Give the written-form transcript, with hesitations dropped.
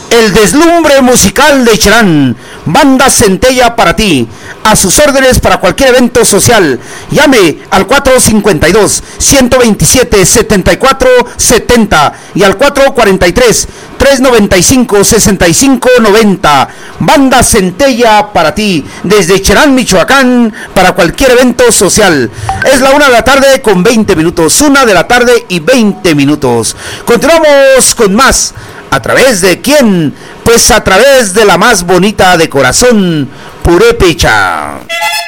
El deslumbre musical de Cherán, Banda Centella para ti, a sus órdenes para cualquier evento social. Llame al 452-127-7470 y al 443-395-6590. Banda Centella para ti, desde Cherán, Michoacán, para cualquier evento social. Es la 1:20 p.m. 1:20 p.m. Continuamos con más. ¿A través de quién? Pues a través de la más bonita de corazón, Purépecha.